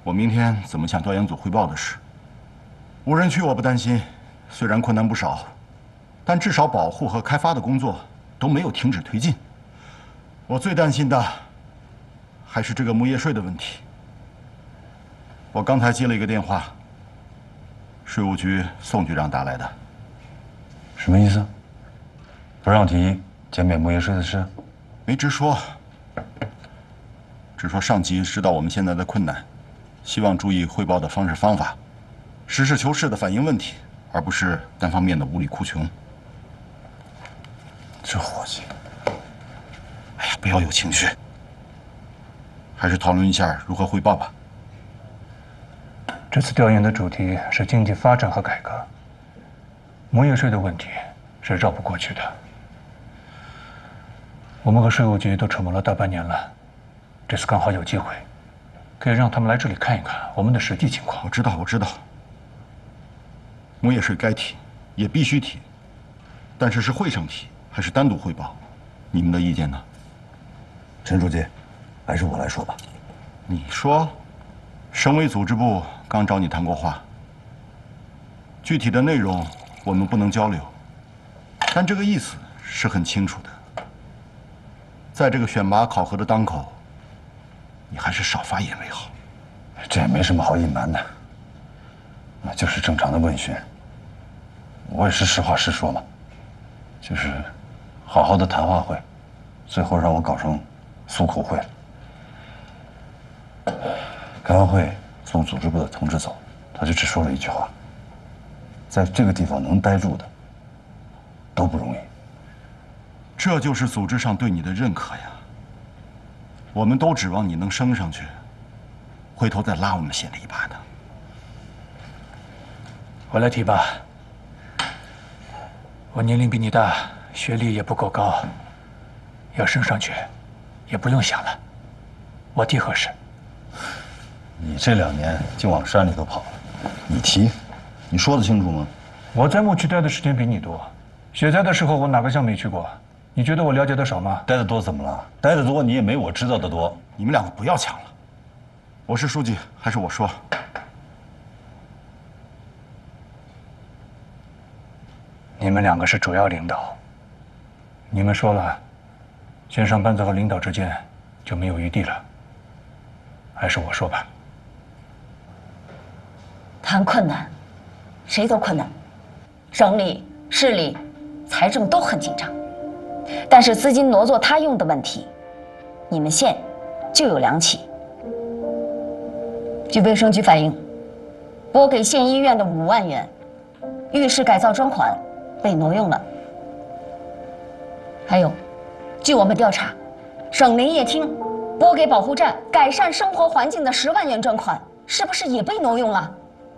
我明天怎么向调研组汇报的事。无人区我不担心，虽然困难不少，但至少保护和开发的工作都没有停止推进。我最担心的还是这个木业税的问题。我刚才接了一个电话，税务局宋局长打来的。 什么意思？不让提减免木业税的事？ 没直说，只说上级知道我们现在的困难，希望注意汇报的方式方法，实事求是地反映问题，而不是单方面的无理哭穷。 这伙计， 哎呀，不要有情绪，还是讨论一下如何汇报吧。 这次调研的主题是经济发展和改革，木业税的问题是绕不过去的。我们和税务局都筹谋了大半年了，这次刚好有机会，可以让他们来这里看一看我们的实际情况。 我知道，木业税该提，也必须提，但是会上提还是单独汇报？你们的意见呢？ 陈书记，还是我来说吧。 你说，省委组织部刚找你谈过话，具体的内容我们不能交流，但这个意思是很清楚的。在这个选拔考核的当口，你还是少发言为好。 这也没什么好隐瞒的，那就是正常的问询。我也是实话实说嘛，就是好好的谈话会，最后让我搞成诉苦会了。开完会送组织部的同志走，他就只说了一句话：在这个地方能待住的都不容易。 这就是组织上对你的认可呀。我们都指望你能升上去，回头再拉我们县里一把的。 我来提吧。我年龄比你大，学历也不够高，要升上去，也不用想了。我提合适。 你这2年净往山里头跑了，你提，你说得清楚吗？ 我在牧区待的时间比你多，雪灾的时候我哪个乡没去过？你觉得我了解的少吗？ 待得多怎么了？待得多你也没我知道的多。 你们两个不要抢了，我是书记，还是我说？ 你们2个是主要领导，你们说了，县上班子和领导之间就没有余地了，还是我说吧。 谈困难，谁都困难，省里、市里财政都很紧张，但是资金挪作他用的问题，你们县就有2起。据卫生局反映，拨给县医院的5万元浴室改造专款被挪用了。还有，据我们调查，省林业厅拨给保护站改善生活环境的10万元专款，是不是也被挪用了？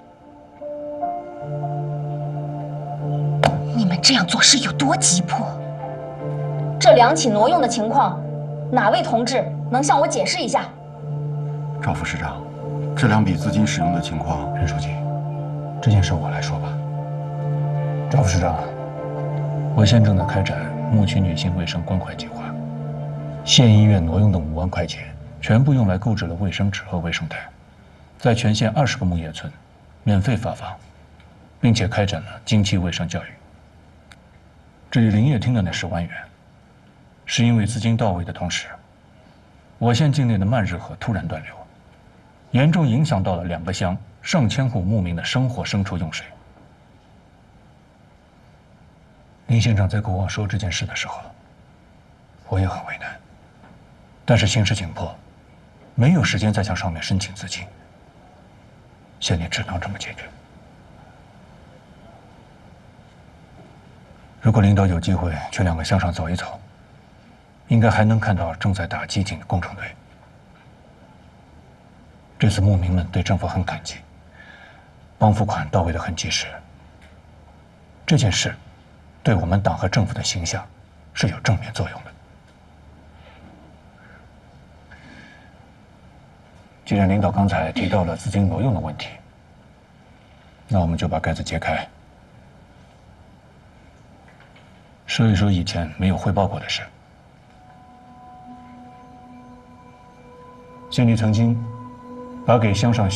你们这样做是有多急迫？这2起挪用的情况，哪位同志能向我解释一下？ 赵副市长，这2笔资金使用的情况， 任书记，这件事我来说吧。赵副市长，我县正在开展牧区女性卫生关怀计划，县医院挪用的5万块钱全部用来购置了卫生纸和卫生袋，在全县20个牧业村免费发放，并且开展了经期卫生教育。至于林业厅的那10万元，是因为资金到位的同时，我县境内的曼日河突然断流，严重影响到了2个乡上千户牧民的生活牲畜用水。林县长在跟我说这件事的时候，我也很为难，但是形势紧迫，没有时间再向上面申请资金，县里只能这么解决。如果领导有机会去2个乡上走一走，应该还能看到正在打基井的工程队。这次牧民们对政府很感激，帮扶款到位的很及时。这件事对我们党和政府的形象是有正面作用的。既然领导刚才提到了资金挪用的问题，那我们就把盖子揭开，说一说以前没有汇报过的事。县里曾经把给乡上